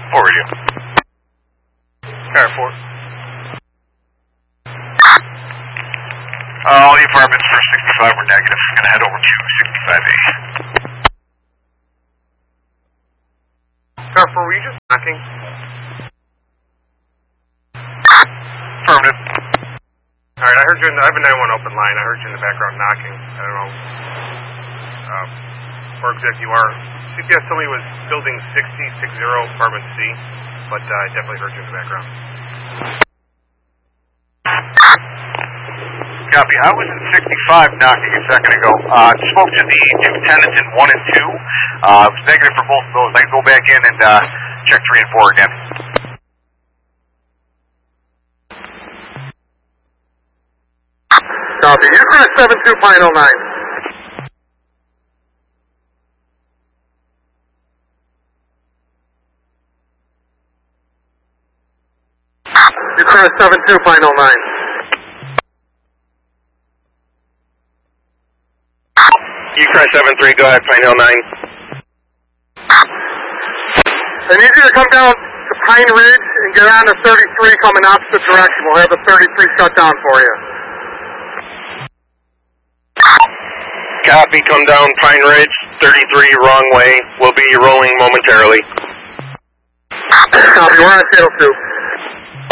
Forward you. Car 4. All the apartments for 65 were negative. Gonna head over to 65A. Car 4, were you just knocking? Affirmative. Alright, I heard you I have a 911 open line. I heard you in the background knocking. I don't know where exactly you are. CPS told me it was building 60, apartment C, but I definitely heard you in the background. Copy. I was in 65 knocking a second ago. Spoke to the two tenants in 1 and 2. It was negative for both of those. I can go back in and check 3 and 4 again. Copy. Ucross 72.09. Ucross 72.09. Ucross 73, go ahead, Pine Hill 9. I need you to come down to Pine Ridge and get on the 33 coming opposite direction. We'll have the 33 shut down for you. Copy, come down Pine Ridge, 33, wrong way. We'll be rolling momentarily. Copy, we're on channel 2.